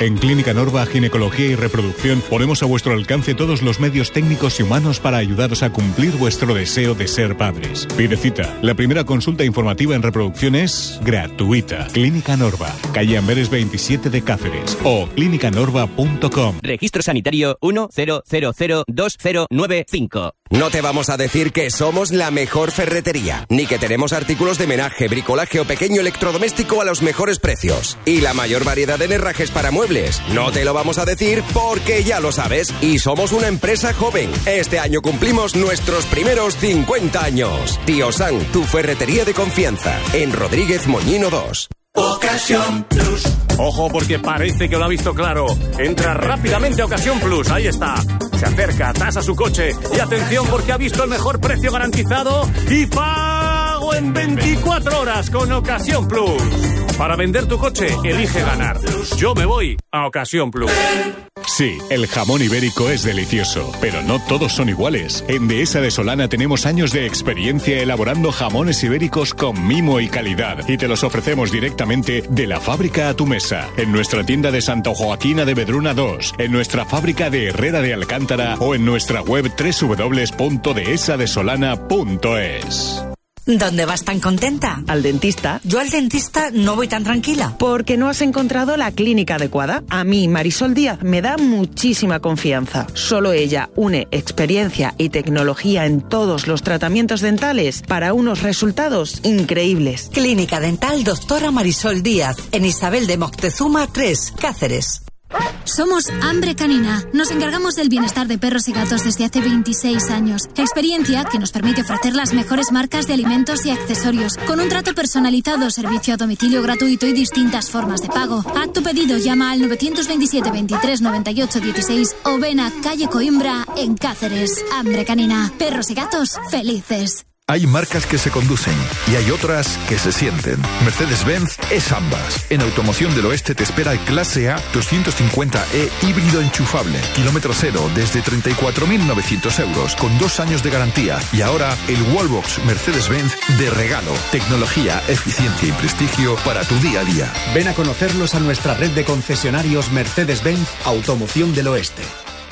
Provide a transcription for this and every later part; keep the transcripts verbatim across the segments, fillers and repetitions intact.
En Clínica Norva Ginecología y Reproducción ponemos a vuestro alcance todos los medios técnicos y humanos para ayudaros a cumplir vuestro deseo de ser padres. Pide cita. La primera consulta informativa en reproducción es gratuita. Clínica Norva, calle Amberes veintisiete de Cáceres o clínica norva punto com. Registro sanitario uno cero cero cero dos cero nueve cinco. No te vamos a decir que somos la mejor ferretería, ni que tenemos artículos de menaje, bricolaje o pequeño electrodoméstico a los mejores precios. Y la mayor variedad de herrajes para muebles. No te lo vamos a decir porque ya lo sabes. Y somos una empresa joven. Este año cumplimos nuestros primeros cincuenta años. Tío San, tu ferretería de confianza. En Rodríguez Moñino dos. Ocasión Plus. Ojo, porque parece que lo ha visto claro. Entra rápidamente a Ocasión Plus. Ahí está. Se acerca, tasa su coche. Y atención, porque ha visto el mejor precio garantizado y pago en veinticuatro horas con Ocasión Plus. Para vender tu coche, elige ganar. Yo me voy a Ocasión Plus. Sí, el jamón ibérico es delicioso, pero no todos son iguales. En Dehesa de Solana tenemos años de experiencia elaborando jamones ibéricos con mimo y calidad y te los ofrecemos directamente de la fábrica a tu mesa. En nuestra tienda de Santa Joaquina de Vedruna dos, en nuestra fábrica de Herrera de Alcántara o en nuestra web doble u doble u doble u punto dehesa de solana punto es. ¿Dónde vas tan contenta? Al dentista. Yo al dentista no voy tan tranquila. Porque no has encontrado la clínica adecuada. A mí, Marisol Díaz, me da muchísima confianza. Solo ella une experiencia y tecnología en todos los tratamientos dentales para unos resultados increíbles. Clínica Dental Doctora Marisol Díaz, en Isabel de Moctezuma tres, Cáceres. Somos Hambre Canina. Nos encargamos del bienestar de perros y gatos desde hace veintiséis años. Experiencia que nos permite ofrecer las mejores marcas de alimentos y accesorios, con un trato personalizado, servicio a domicilio gratuito y distintas formas de pago. Haz tu pedido, llama al nueve dos siete, veintitrés, noventa y ocho, dieciséis o ven a calle Coimbra en Cáceres. Hambre Canina. Perros y gatos felices. Hay marcas que se conducen y hay otras que se sienten. Mercedes-Benz es ambas. En Automoción del Oeste te espera el Clase A doscientos cincuenta E híbrido enchufable. Kilómetro cero desde treinta y cuatro mil novecientos euros con dos años de garantía. Y ahora el Wallbox Mercedes-Benz de regalo. Tecnología, eficiencia y prestigio para tu día a día. Ven a conocerlos a nuestra red de concesionarios Mercedes-Benz Automoción del Oeste.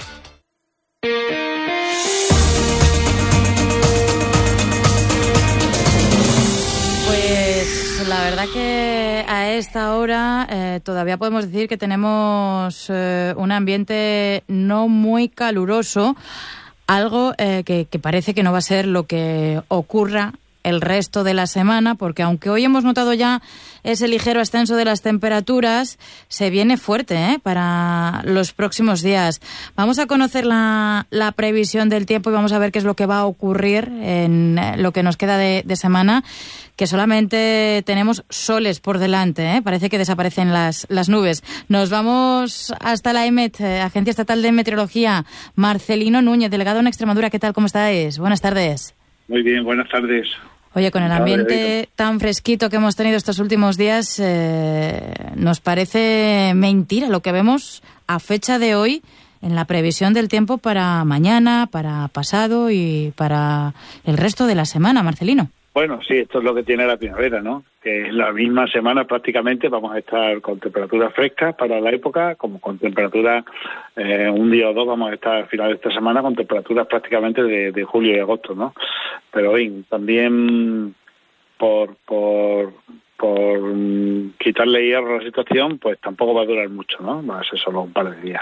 La verdad que a esta hora eh, todavía podemos decir que tenemos eh, un ambiente no muy caluroso, algo eh, que, que parece que no va a ser lo que ocurra el resto de la semana, porque aunque hoy hemos notado ya ese ligero ascenso de las temperaturas, se viene fuerte ¿eh? para los próximos días. Vamos a conocer la, la previsión del tiempo y vamos a ver qué es lo que va a ocurrir en lo que nos queda de, de semana, que solamente tenemos soles por delante, ¿eh? Parece que desaparecen las, las nubes. Nos vamos hasta la EMET, eh, Agencia Estatal de Meteorología. Marcelino Núñez, delegado en Extremadura, ¿qué tal? ¿Cómo estáis? Buenas tardes. Muy bien, buenas tardes. Oye, con el ambiente tan fresquito que hemos tenido estos últimos días, eh, nos parece mentira lo que vemos a fecha de hoy en la previsión del tiempo para mañana, para pasado y para el resto de la semana, Marcelino. Bueno, sí, esto es lo que tiene la primavera, ¿no? Que en la misma semana prácticamente vamos a estar con temperaturas frescas para la época, como con temperaturas, eh, un día o dos vamos a estar al final de esta semana con temperaturas prácticamente de, de julio y agosto, ¿no? Pero bien, también por, por, por um, quitarle hierro a la situación, pues tampoco va a durar mucho, ¿no? Va a ser solo un par de días.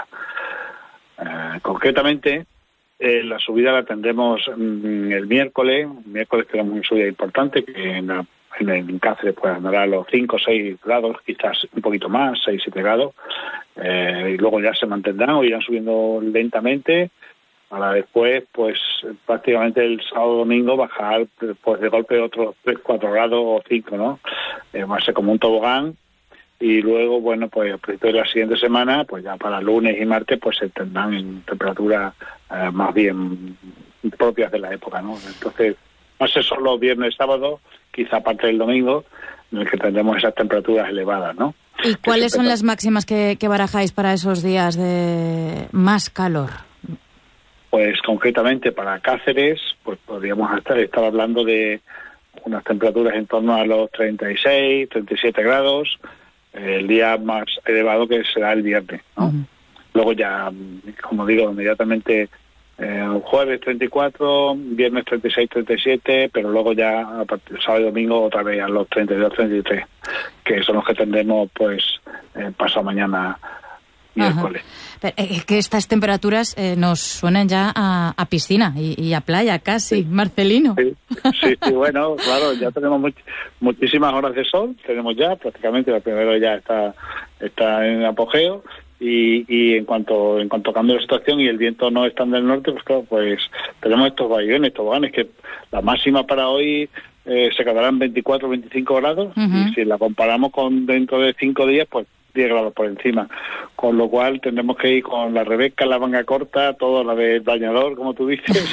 Eh, concretamente, Eh, la subida la tendremos mm, el miércoles. El miércoles tenemos una subida importante que en, la, en, en Cáceres pues andará a los cinco o seis grados, quizás un poquito más, seis siete grados. Eh, y luego ya se mantendrán o irán subiendo lentamente para después, pues prácticamente el sábado domingo bajar pues de golpe otros tres cuatro grados o cinco, ¿no? Eh, va a ser como un tobogán. Y luego, bueno, pues a principio de la siguiente semana, pues ya para lunes y martes, pues se tendrán en temperaturas eh, más bien propias de la época, ¿no? Entonces, va a ser solo viernes y sábado, quizá aparte del domingo, en el que tendremos esas temperaturas elevadas, ¿no? ¿Y cuáles son las máximas que, que barajáis para esos días de más calor? Pues concretamente para Cáceres, pues podríamos estar, estar hablando de unas temperaturas en torno a los treinta y seis, treinta y siete grados. el día más elevado que será el viernes, ¿no? Uh-huh. Luego ya, como digo, inmediatamente eh, jueves treinta y cuatro, viernes treinta y seis, treinta y siete, pero luego ya a partir del sábado y domingo otra vez a los treinta y dos, treinta y tres, que son los que tendremos pues eh, pasado mañana miércoles. Pero es que estas temperaturas eh, nos suenan ya a, a piscina y, y a playa casi, sí. Marcelino. Sí, sí, sí, bueno, claro, ya tenemos much, muchísimas horas de sol, tenemos ya prácticamente, la primera ya está, está en apogeo. Y, y en cuanto en cuanto cambie la situación y el viento no está en el norte, pues claro, pues tenemos estos vaivenes, toboganes, que la máxima para hoy eh, se quedará en veinticuatro, veinticinco grados, uh-huh. Y si la comparamos con dentro de cinco días, pues diez grados por encima, con lo cual tendremos que ir con la Rebeca, la manga corta, todo la de bañador, como tú dices.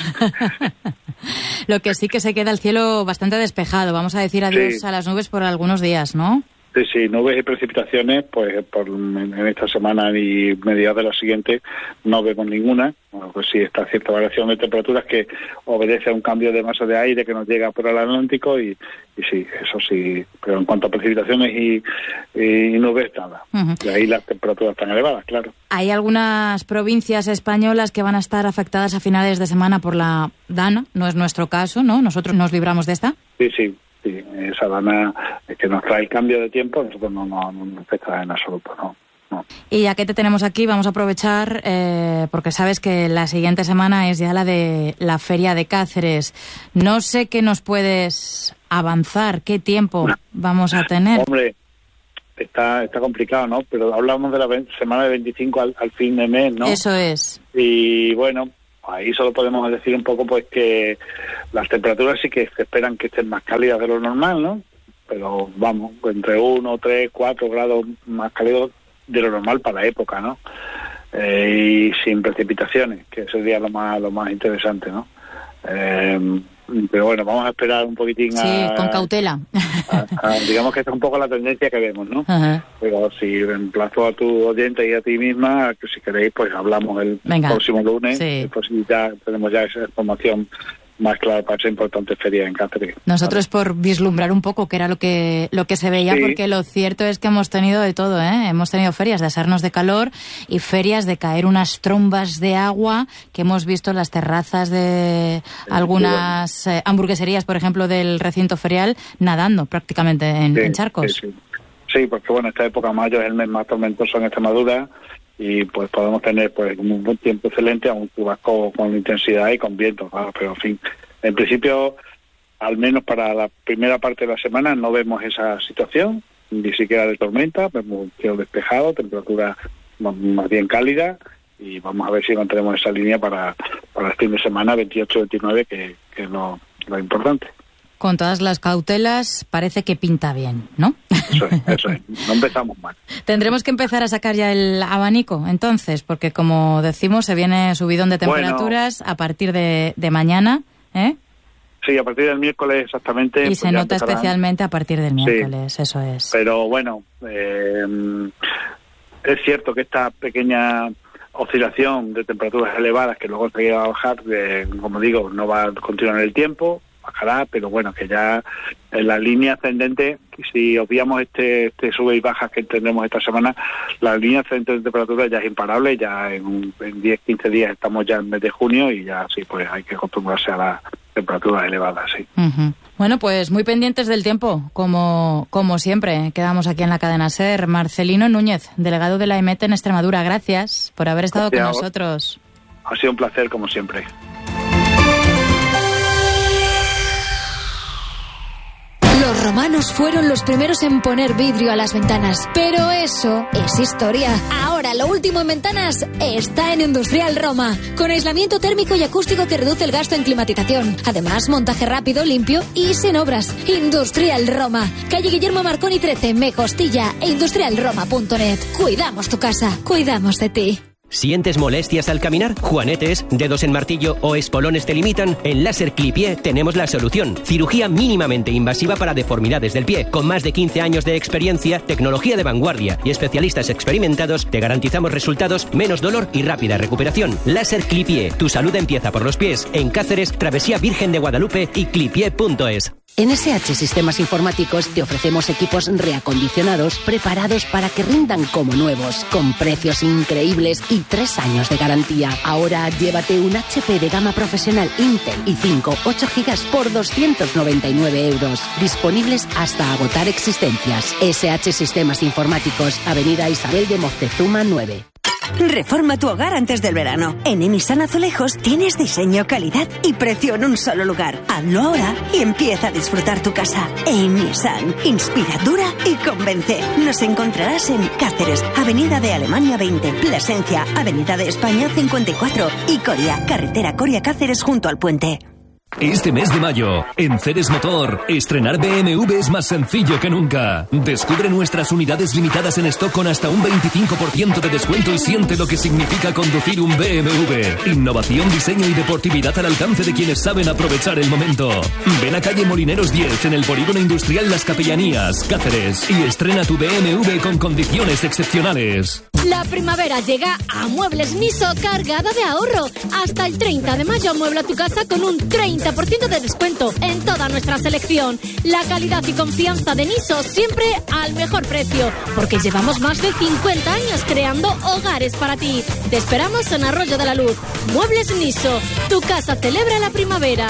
Lo que sí que se queda el cielo bastante despejado, vamos a decir adiós sí. a las nubes por algunos días, ¿no? Sí, sí, nubes y precipitaciones, pues por, en, en esta semana y mediados de la siguiente no vemos ninguna. Bueno, pues sí, está cierta variación de temperaturas que obedece a un cambio de masa de aire que nos llega por el Atlántico y, y sí, eso sí. Pero en cuanto a precipitaciones y, y nubes, nada. Uh-huh. Y ahí las temperaturas están elevadas, claro. Hay algunas provincias españolas que van a estar afectadas a finales de semana por la Dana. No es nuestro caso, ¿no? Nosotros nos libramos de esta. Sí, sí. Sí, esa dana que nos trae el cambio de tiempo, nosotros no, no, no nos afecta en absoluto, no, no. Y ya que te tenemos aquí, vamos a aprovechar, eh, porque sabes que la siguiente semana es ya la de la Feria de Cáceres. No sé qué nos puedes avanzar, qué tiempo vamos a tener. Hombre, está está complicado, ¿no? Pero hablamos de la semana de veinticinco al, al fin de mes, ¿no? Eso es. Y bueno, ahí solo podemos decir un poco pues que las temperaturas sí que se esperan que estén más cálidas de lo normal, ¿no? Pero vamos, entre uno, tres, cuatro grados más cálidos de lo normal para la época, ¿no? Eh, y sin precipitaciones, que sería lo más lo más interesante, ¿no? Eh, pero bueno, vamos a esperar un poquitín a... Sí, con cautela. A, a, digamos que esta es un poco la tendencia que vemos, ¿no? Uh-huh. Pero si reemplazo a tu oyente y a ti misma, que si queréis, pues hablamos el Venga. próximo lunes. Sí. Pues ya tenemos ya esa información más clara para esa importante feria en Cáceres. Nosotros ¿vale? por vislumbrar un poco qué era lo que lo que se veía, sí. Porque lo cierto es que hemos tenido de todo, ¿eh? Hemos tenido ferias de asarnos de calor y ferias de caer unas trombas de agua que hemos visto en las terrazas de algunas eh, hamburgueserías, por ejemplo, del recinto ferial, nadando prácticamente en, sí, en charcos. Sí, sí. sí, porque bueno, esta época mayo es el mes más tormentoso en Extremadura y pues podemos tener pues un buen tiempo excelente, un chubasco con intensidad y con viento, claro, pero en fin, en principio, al menos para la primera parte de la semana no vemos esa situación, ni siquiera de tormenta, vemos un cielo despejado, temperatura más bien cálida y vamos a ver si encontramos esa línea para, para el fin de semana veintiocho veintinueve, que, que es lo, lo importante. Con todas las cautelas, parece que pinta bien, ¿no? Eso es, eso es. No empezamos mal. Tendremos que empezar a sacar ya el abanico, entonces, porque como decimos, se viene subidón de temperaturas bueno, a partir de, de mañana, ¿eh? Sí, a partir del miércoles exactamente. Y pues se nota empezarán... especialmente a partir del miércoles, sí. Eso es. Pero bueno, eh, es cierto que esta pequeña oscilación de temperaturas elevadas, que luego se va a bajar, de, como digo, no va a continuar en el tiempo, bajará, pero bueno, que ya en la línea ascendente, si obviamos este, este sube y baja que tendremos esta semana, la línea ascendente de temperatura ya es imparable, ya en, un, en diez, quince días estamos ya en el mes de junio y ya sí, pues hay que acostumbrarse a las temperaturas elevadas, sí. Uh-huh. Bueno, pues muy pendientes del tiempo, como, como siempre, quedamos aquí en la cadena SER. Marcelino Núñez, delegado de la EMET en Extremadura, gracias por haber estado gracias. con nosotros. Ha sido un placer, como siempre. Los romanos fueron los primeros en poner vidrio a las ventanas, pero eso es historia. Ahora lo último en ventanas está en Industrial Roma, con aislamiento térmico y acústico que reduce el gasto en climatización. Además, montaje rápido, limpio y sin obras. Industrial Roma, calle Guillermo Marconi trece, Mejostilla e industrial roma punto net. Cuidamos tu casa, cuidamos de ti. ¿Sientes molestias al caminar? ¿Juanetes, dedos en martillo o espolones te limitan? En Láser Clipié tenemos la solución. Cirugía mínimamente invasiva para deformidades del pie. Con más de quince años de experiencia, tecnología de vanguardia y especialistas experimentados, te garantizamos resultados, menos dolor y rápida recuperación. Láser Clipié. Tu salud empieza por los pies. En Cáceres, Travesía Virgen de Guadalupe y clipié punto es. En S H Sistemas Informáticos te ofrecemos equipos reacondicionados preparados para que rindan como nuevos, con precios increíbles y tres años de garantía. Ahora llévate un H P de gama profesional Intel i cinco ocho gigas por doscientos noventa y nueve euros. Disponibles hasta agotar existencias. S H Sistemas Informáticos, Avenida Isabel de Moctezuma nueve. Reforma tu hogar antes del verano. En Enisan Azulejos tienes diseño, calidad y precio en un solo lugar. Hazlo ahora y empieza a disfrutar tu casa. Enisan, inspira, dura y convence. Nos encontrarás en Cáceres, Avenida de Alemania veinte, Plasencia, Avenida de España cincuenta y cuatro y Coria, carretera Coria-Cáceres junto al puente. Este mes de mayo, en Ceres Motor, estrenar B M W es más sencillo que nunca. Descubre nuestras unidades limitadas en stock con hasta un veinticinco por ciento de descuento y siente lo que significa conducir un B M W. Innovación, diseño y deportividad al alcance de quienes saben aprovechar el momento. Ven a calle Molineros diez, en el Polígono Industrial Las Capellanías, Cáceres, y estrena tu B M W con condiciones excepcionales. La primavera llega a Muebles Niso cargada de ahorro. Hasta el treinta de mayo amuebla tu casa con un treinta por ciento de descuento en toda nuestra selección. La calidad y confianza de Niso siempre al mejor precio, porque llevamos más de cincuenta años creando hogares para ti. Te esperamos en Arroyo de la Luz. Muebles Niso, tu casa celebra la primavera.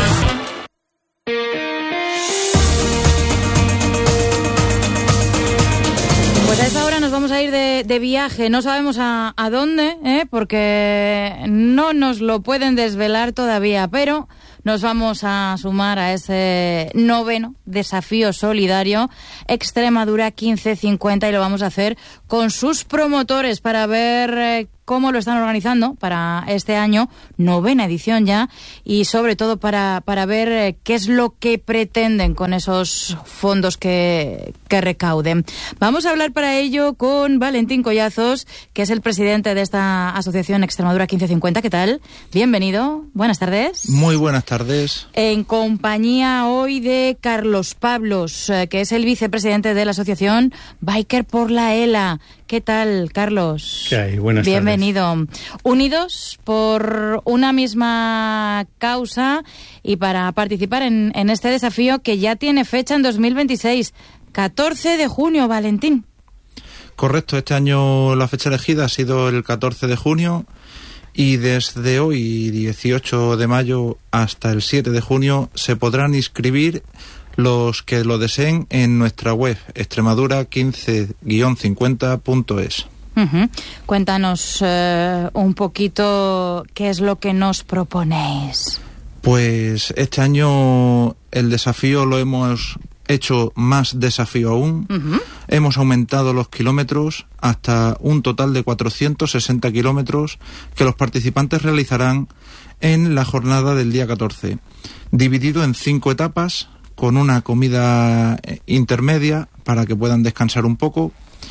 Pues a esta hora nos vamos a ir de, de viaje, no sabemos a, a dónde, ¿eh? Porque no nos lo pueden desvelar todavía, pero nos vamos a sumar a ese noveno desafío solidario Extremadura quince cincuenta y lo vamos a hacer con sus promotores para ver eh, cómo lo están organizando para este año, novena edición ya, y sobre todo para, para ver eh, qué es lo que pretenden con esos fondos que, que recauden. Vamos a hablar para ello con Valentín Collazos, que es el presidente de esta asociación Extremadura quince cincuenta. ¿Qué tal? Bienvenido. Buenas tardes. Muy buenas tardes. En compañía hoy de Carlos Pablos, eh, que es el vicepresidente de la asociación Biker por la ELA. ¿Qué tal, Carlos? ¿Qué hay? Buenas tardes. Bienvenido. Unidos por una misma causa y para participar en, en este desafío que ya tiene fecha en dos mil veintiséis, catorce de junio, Valentín. Correcto, este año la fecha elegida ha sido el catorce de junio y desde hoy, dieciocho de mayo, hasta el siete de junio se podrán inscribir los que lo deseen en nuestra web extremadura quince cincuenta punto es. Uh-huh. Cuéntanos uh, un poquito qué es lo que nos proponéis. Pues este año el desafío lo hemos hecho más desafío aún. Uh-huh. Hemos aumentado los kilómetros hasta un total de cuatrocientos sesenta kilómetros que los participantes realizarán en la jornada del día catorce, dividido en cinco etapas, con una comida intermedia para que puedan descansar un poco.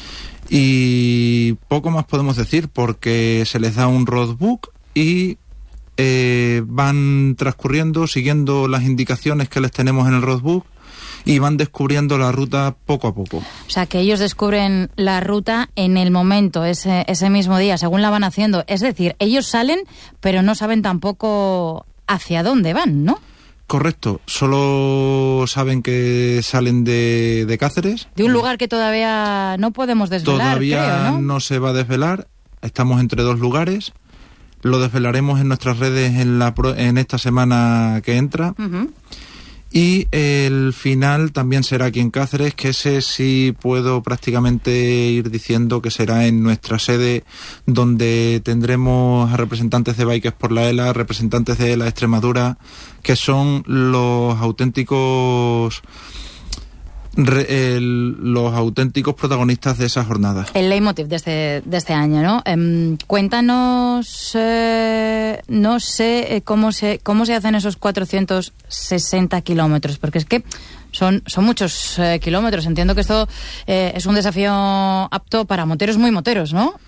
Y poco más podemos decir porque se les da un roadbook y eh, van transcurriendo siguiendo las indicaciones que les tenemos en el roadbook y van descubriendo la ruta poco a poco. O sea, que ellos descubren la ruta en el momento, ese, ese mismo día, según la van haciendo. Es decir, ellos salen, pero no saben tampoco hacia dónde van, ¿no? Correcto, solo saben que salen de, de Cáceres. De un lugar que todavía no podemos desvelar, Todavía creo, ¿no? no se va a desvelar, estamos entre dos lugares, lo desvelaremos en nuestras redes en, la, en esta semana que entra. Uh-huh. Y el final también será aquí en Cáceres, que ese sí puedo prácticamente ir diciendo que será en nuestra sede, donde tendremos a representantes de Bikers por la ELA, representantes de la Extremadura, que son los auténticos re, el, los auténticos protagonistas de esa jornada. El leitmotiv de este, de este año, ¿no? Eh, cuéntanos, eh, no sé eh, cómo se cómo se hacen esos cuatrocientos sesenta kilómetros, porque es que son, son muchos eh, kilómetros. Entiendo que esto eh, es un desafío apto para moteros muy moteros, ¿no?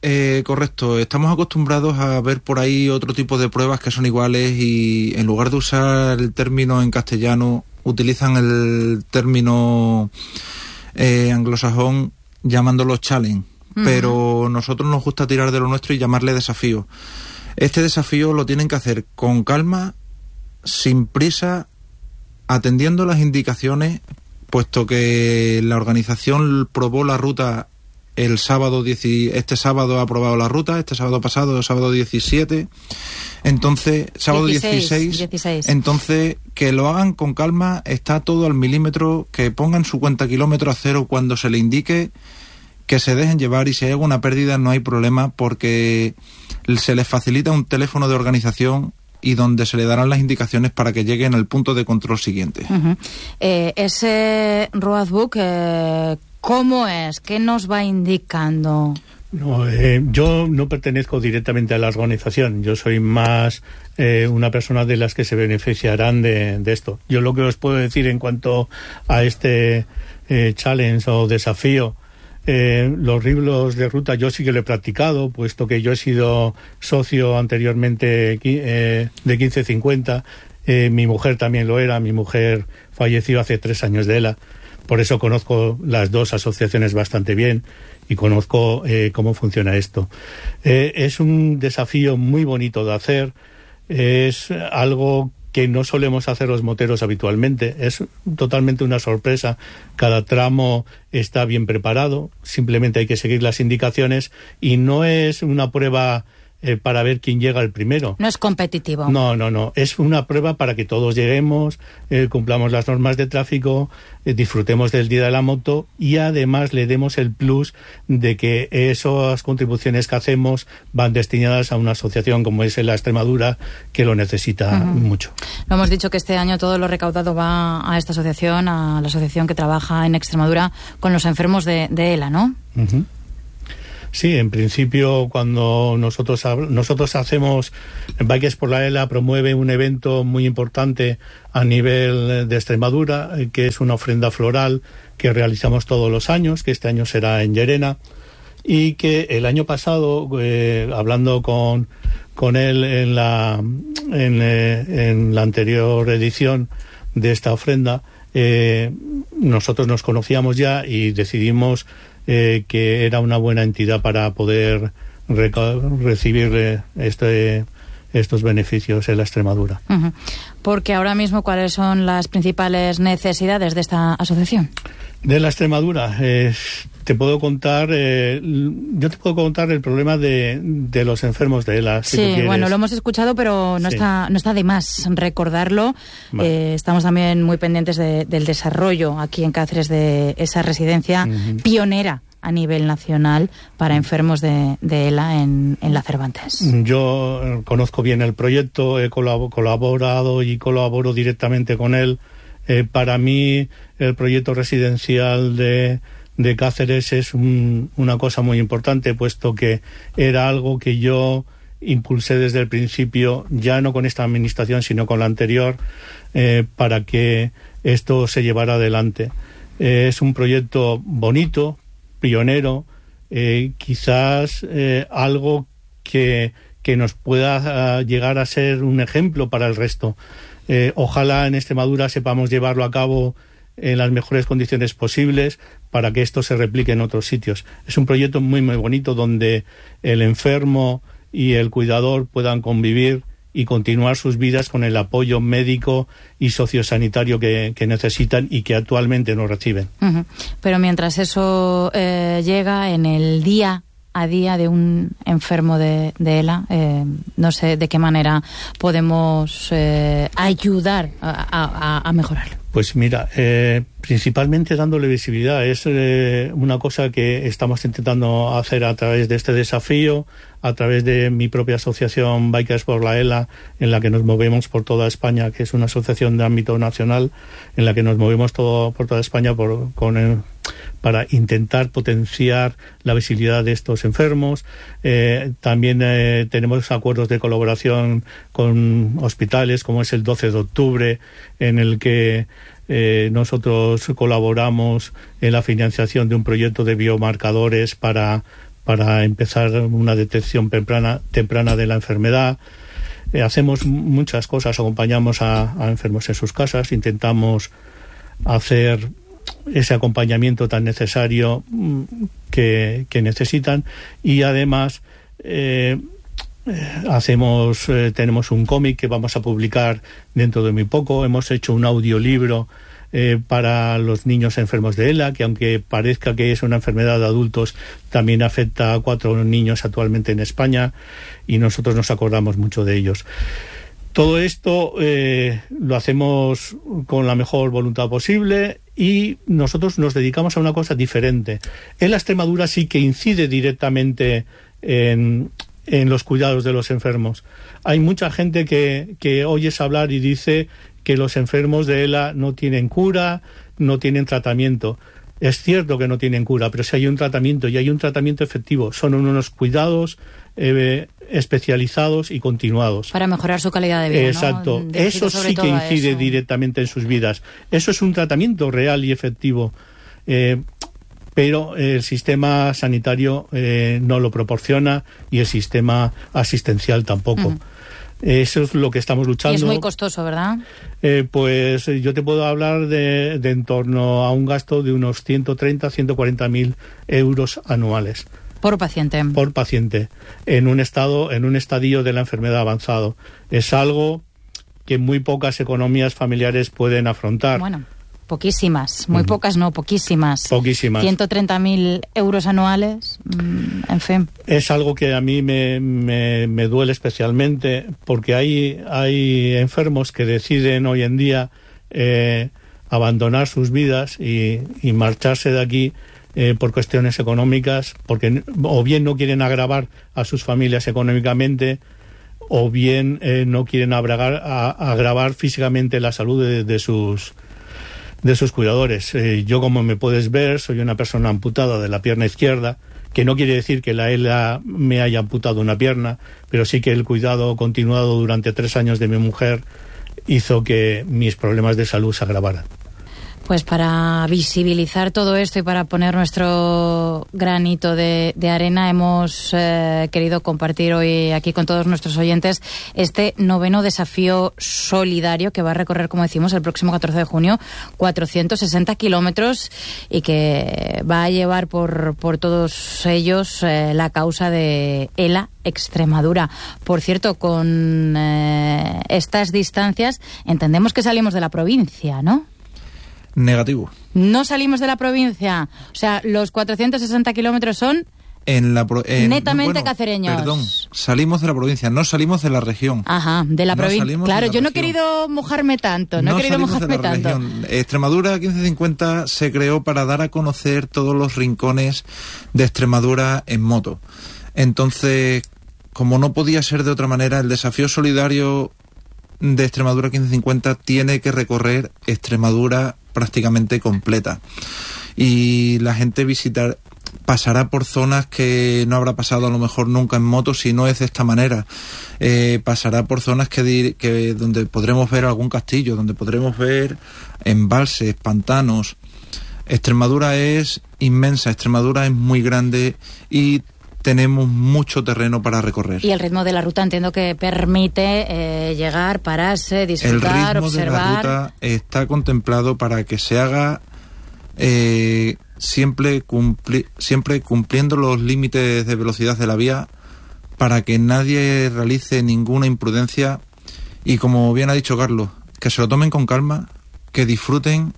Eh, correcto, estamos acostumbrados a ver por ahí otro tipo de pruebas que son iguales y en lugar de usar el término en castellano, utilizan el término eh, anglosajón llamándolo challenge, uh-huh. pero nosotros nos gusta tirar de lo nuestro y llamarle desafío. Este desafío lo tienen que hacer con calma, sin prisa, atendiendo las indicaciones, puesto que la organización probó la ruta el sábado, este sábado ha aprobado la ruta, este sábado pasado, el sábado diecisiete, entonces, sábado dieciséis, dieciséis, entonces que lo hagan con calma, está todo al milímetro, que pongan su cuenta kilómetro a cero cuando se le indique, que se dejen llevar y si hay alguna pérdida no hay problema porque se les facilita un teléfono de organización y donde se le darán las indicaciones para que lleguen al punto de control siguiente. Uh-huh. Eh, ese roadbook, eh, ¿cómo es? ¿Qué nos va indicando? No, eh, yo no pertenezco directamente a la organización, yo soy más eh, una persona de las que se beneficiarán de, de esto. Yo lo que os puedo decir en cuanto a este eh, challenge o desafío, Eh, los libros de ruta yo sí que lo he practicado, puesto que yo he sido socio anteriormente eh, de quince cincuenta, eh, mi mujer también lo era, mi mujer falleció hace tres años de ELA, por eso conozco las dos asociaciones bastante bien y conozco eh, cómo funciona esto. Eh, es un desafío muy bonito de hacer, es algo que no solemos hacer los moteros habitualmente, es totalmente una sorpresa, cada tramo está bien preparado, simplemente hay que seguir las indicaciones y no es una prueba eh, para ver quién llega el primero. No es competitivo. No, no, no, es una prueba para que todos lleguemos, eh, cumplamos las normas de tráfico, eh, disfrutemos del día de la moto y además le demos el plus de que esas contribuciones que hacemos van destinadas a una asociación como es la Extremadura que lo necesita uh-huh. mucho. Lo hemos dicho que este año todo lo recaudado va a esta asociación, a la asociación que trabaja en Extremadura con los enfermos de, de ELA, ¿no? Uh-huh. Sí, en principio cuando nosotros nosotros hacemos, Bikers por la ELA promueve un evento muy importante a nivel de Extremadura, que es una ofrenda floral que realizamos todos los años, que este año será en Llerena, y que el año pasado, eh, hablando con, con él en la, en, eh, en la anterior edición de esta ofrenda, eh, nosotros nos conocíamos ya y decidimos Eh, que era una buena entidad para poder reca- recibir eh, este, estos beneficios en la Extremadura. Uh-huh. Porque ahora mismo, ¿cuáles son las principales necesidades de esta asociación? De la Extremadura, eh, te puedo contar, eh, yo te puedo contar el problema de, de los enfermos de ELA. Si sí, bueno, lo hemos escuchado, pero no, sí. está, no está de más recordarlo. Vale. Eh, estamos también muy pendientes de, del desarrollo aquí en Cáceres de esa residencia uh-huh. pionera a nivel nacional para enfermos de, de ELA en, en la Cervantes. Yo conozco bien el proyecto, he colab- colaborado y colaboro directamente con él. Eh, para mí, el proyecto residencial de de Cáceres es un, una cosa muy importante, puesto que era algo que yo impulsé desde el principio, ya no con esta administración, sino con la anterior, eh, para que esto se llevara adelante. Eh, es un proyecto bonito, pionero, eh, quizás eh, algo que, que nos pueda uh, llegar a ser un ejemplo para el resto. Eh, ojalá en Extremadura sepamos llevarlo a cabo en las mejores condiciones posibles para que esto se replique en otros sitios. Es un proyecto muy muy bonito donde el enfermo y el cuidador puedan convivir y continuar sus vidas con el apoyo médico y sociosanitario que, que necesitan y que actualmente no reciben. Uh-huh. Pero mientras eso eh, llega en el día a día de un enfermo de, de ELA, eh, no sé de qué manera podemos eh, ayudar a, a, a mejorarlo. Pues mira, eh, principalmente dándole visibilidad. Es eh, una cosa que estamos intentando hacer a través de este desafío, a través de mi propia asociación Bikers por la ELA, en la que nos movemos por toda España, que es una asociación de ámbito nacional, en la que nos movemos todo, por toda España por, con el, para intentar potenciar la visibilidad de estos enfermos. Eh, también eh, tenemos acuerdos de colaboración con hospitales, como es el doce de octubre, en el que eh, nosotros colaboramos en la financiación de un proyecto de biomarcadores para para empezar una detección temprana, temprana de la enfermedad. Eh, hacemos muchas cosas, acompañamos a, a enfermos en sus casas, intentamos hacer ese acompañamiento tan necesario que, que necesitan, y además eh, hacemos eh, tenemos un cómic que vamos a publicar dentro de muy poco. Hemos hecho un audiolibro eh, para los niños enfermos de ELA, que aunque parezca que es una enfermedad de adultos, también afecta a cuatro niños actualmente en España, y nosotros nos acordamos mucho de ellos. Todo esto eh, lo hacemos con la mejor voluntad posible, y nosotros nos dedicamos a una cosa diferente. En la Extremadura sí que incide directamente en, en los cuidados de los enfermos. Hay mucha gente que, que oyes hablar y dice que los enfermos de ELA no tienen cura, no tienen tratamiento. Es cierto que no tienen cura, pero si hay un tratamiento, y hay un tratamiento efectivo, son unos cuidados eh, especializados y continuados. Para mejorar su calidad de vida, Exacto. ¿no? Eso sí que incide eso. directamente en sus vidas. Eso es un tratamiento real y efectivo. Eh, pero el sistema sanitario eh, no lo proporciona, y el sistema asistencial tampoco. Uh-huh. Eso es lo que estamos luchando. Y es muy costoso, ¿verdad? Eh, pues yo te puedo hablar de, de en torno a un gasto de unos ciento treinta, ciento cuarenta mil euros anuales. Por paciente. Por paciente, en un estado, en un estadio de la enfermedad avanzado. Es algo que muy pocas economías familiares pueden afrontar. Bueno, poquísimas, muy uh-huh. pocas no, poquísimas. Poquísimas. ciento treinta mil euros anuales, mmm, en fin. Es algo que a mí me, me, me duele especialmente, porque hay, hay enfermos que deciden hoy en día eh, abandonar sus vidas y, y marcharse de aquí eh, por cuestiones económicas, porque o bien no quieren agravar a sus familias económicamente, o bien eh, no quieren agravar, a, agravar físicamente la salud de, de sus de sus cuidadores. Eh, yo, como me puedes ver, soy una persona amputada de la pierna izquierda, que no quiere decir que la ELA me haya amputado una pierna, pero sí que el cuidado continuado durante tres años de mi mujer hizo que mis problemas de salud se agravaran. Pues para visibilizar todo esto y para poner nuestro granito de, de arena, hemos eh, querido compartir hoy aquí con todos nuestros oyentes este noveno desafío solidario que va a recorrer, como decimos, el próximo catorce de junio, cuatrocientos sesenta kilómetros, y que va a llevar por, por todos ellos eh, la causa de ELA Extremadura. Por cierto, con eh, estas distancias entendemos que salimos de la provincia, ¿no? Negativo. No salimos de la provincia. O sea, los cuatrocientos sesenta kilómetros son en la pro, en, netamente bueno, cacereños. Perdón, salimos de la provincia, no salimos de la región. Ajá, de la no provincia. Claro, la yo no región. he querido mojarme tanto, no, no he querido mojarme de tanto. Región. Extremadura quince cincuenta se creó para dar a conocer todos los rincones de Extremadura en moto. Entonces, como no podía ser de otra manera, el desafío solidario de Extremadura quince cincuenta tiene que recorrer Extremadura prácticamente completa, y la gente visitar pasará por zonas que no habrá pasado a lo mejor nunca en moto si no es de esta manera. Eh, pasará por zonas que, que donde podremos ver algún castillo, donde podremos ver embalses, pantanos. Extremadura es inmensa, Extremadura es muy grande y tenemos mucho terreno para recorrer. Y el ritmo de la ruta entiendo que permite eh, llegar, pararse, disfrutar, observar. El ritmo observar. de la ruta está contemplado para que se haga eh, siempre, cumpli- siempre cumpliendo los límites de velocidad de la vía, para que nadie realice ninguna imprudencia, y como bien ha dicho Carlos, que se lo tomen con calma, que disfruten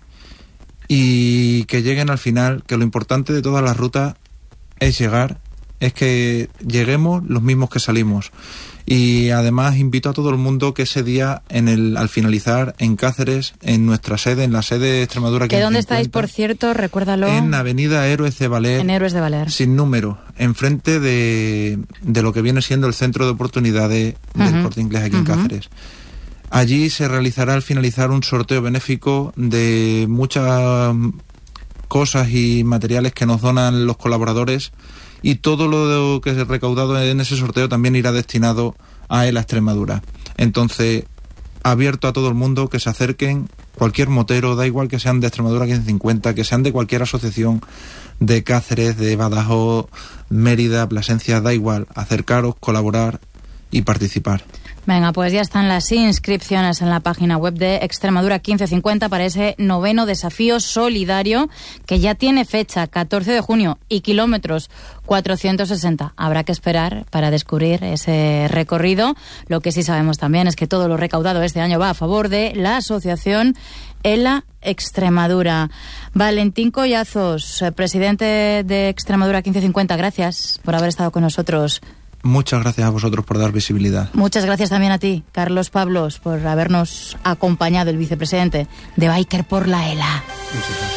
y que lleguen al final, que lo importante de todas las rutas es llegar, es que lleguemos los mismos que salimos. Y además invito a todo el mundo que ese día, en el al finalizar, en Cáceres, en nuestra sede, en la sede de Extremadura... ¿Que dónde estáis, por cierto? Recuérdalo. En Avenida Héroes de Valer. En Héroes de Valer. Sin número, enfrente de, de lo que viene siendo el centro de oportunidades del uh-huh. Corte Inglés aquí uh-huh. en Cáceres. Allí se realizará al finalizar un sorteo benéfico de muchas cosas y materiales que nos donan los colaboradores, y todo lo que es recaudado en ese sorteo también irá destinado a ELA Extremadura. Entonces, abierto a todo el mundo que se acerquen cualquier motero, da igual que sean de Extremadura quince cincuenta, que sean de cualquier asociación de Cáceres, de Badajoz, Mérida, Plasencia, da igual, acercaros, colaborar y participar. Venga, pues ya están las inscripciones en la página web de Extremadura quince cincuenta para ese noveno desafío solidario que ya tiene fecha, catorce de junio, y kilómetros cuatrocientos sesenta. Habrá que esperar para descubrir ese recorrido. Lo que sí sabemos también es que todo lo recaudado este año va a favor de la asociación ELA Extremadura. Valentín Collazos, presidente de Extremadura quince cincuenta, gracias por haber estado con nosotros. Muchas gracias a vosotros por dar visibilidad. Muchas gracias también a ti, Carlos Pablos, por habernos acompañado, el vicepresidente de Biker por la ELA.